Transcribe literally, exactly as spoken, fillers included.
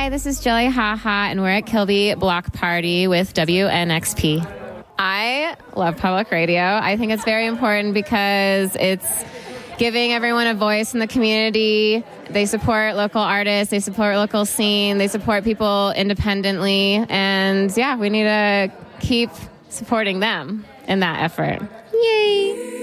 Hi, this is Jilly Haha, and we're at Kilby Block Party with W N X P. I love public radio. I think it's very important because it's giving everyone a voice in the community. They support local artists. They support local scene. They support people independently. And, yeah, we need to keep supporting them in that effort. Yay!